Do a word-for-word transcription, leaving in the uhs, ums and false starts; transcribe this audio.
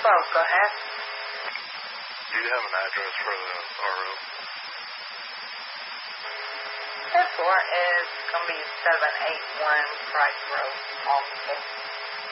both. Go ahead. Do you have an address for the R O? This one is going to be seven eight one Price Road, Austin.